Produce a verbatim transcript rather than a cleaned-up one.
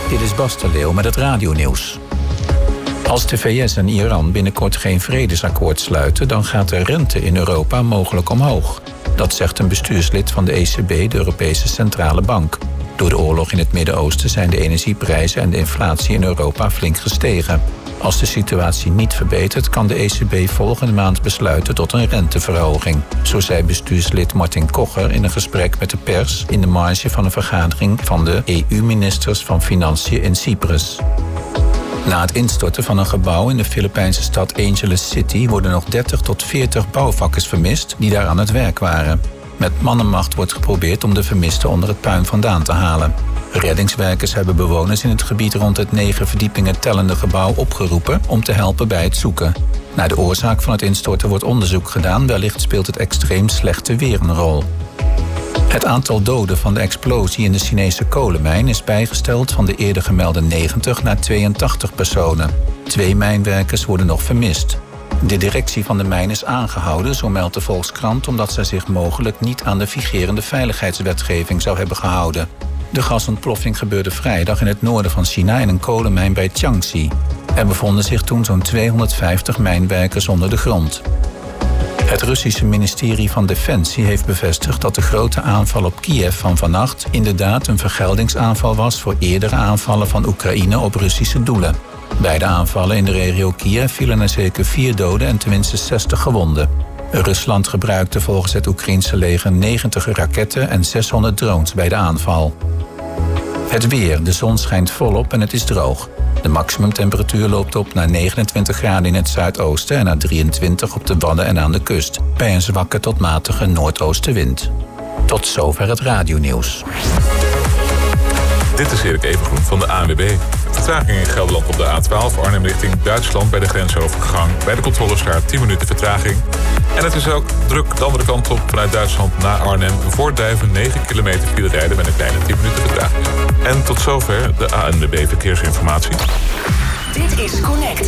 Dit is Bas de Leeuw met het radionieuws. Als de V S en Iran binnenkort geen vredesakkoord sluiten, dan gaat de rente in Europa mogelijk omhoog. Dat zegt een bestuurslid van de E C B, de Europese Centrale Bank. Door de oorlog in het Midden-Oosten zijn de energieprijzen en de inflatie in Europa flink gestegen. Als de situatie niet verbetert, kan de E C B volgende maand besluiten tot een renteverhoging. Zo zei bestuurslid Martin Kocher in een gesprek met de pers in de marge van een vergadering van de E U-ministers van Financiën in Cyprus. Na het instorten van een gebouw in de Filipijnse stad Angeles City worden nog dertig tot veertig bouwvakkers vermist die daar aan het werk waren. Met mannenmacht wordt geprobeerd om de vermisten onder het puin vandaan te halen. Reddingswerkers hebben bewoners in het gebied rond het negen verdiepingen tellende gebouw opgeroepen om te helpen bij het zoeken. Naar de oorzaak van het instorten wordt onderzoek gedaan, wellicht speelt het extreem slechte weer een rol. Het aantal doden van de explosie in de Chinese kolenmijn is bijgesteld van de eerder gemelde negentig naar tweeëntachtig personen. Twee mijnwerkers worden nog vermist. De directie van de mijn is aangehouden, zo meldt de Volkskrant, omdat zij zich mogelijk niet aan de vigerende veiligheidswetgeving zou hebben gehouden. De gasontploffing gebeurde vrijdag in het noorden van China in een kolenmijn bij Jiangxi. Er bevonden zich toen zo'n tweehonderdvijftig mijnwerkers onder de grond. Het Russische ministerie van Defensie heeft bevestigd dat de grote aanval op Kiev van vannacht inderdaad een vergeldingsaanval was voor eerdere aanvallen van Oekraïne op Russische doelen. Bij de aanvallen in de regio Kiev vielen er zeker vier doden en tenminste zestig gewonden. Rusland gebruikte volgens het Oekraïense leger negentig raketten en zeshonderd drones bij de aanval. Het weer. De zon schijnt volop en het is droog. De maximumtemperatuur loopt op naar negenentwintig graden in het zuidoosten en naar drieëntwintig op de Wadden en aan de kust, bij een zwakke tot matige noordoostenwind. Tot zover het radionieuws. Dit is Erik Evengroen van de A N W B. Vertraging in Gelderland op de A twaalf, Arnhem richting Duitsland bij de grensovergang. Bij de controlestraat tien minuten vertraging. En het is ook druk de andere kant op vanuit Duitsland naar Arnhem. Voor Duiven negen kilometer file rijden met een kleine tien minuten vertraging. En tot zover de A N W B verkeersinformatie. Dit is Connect.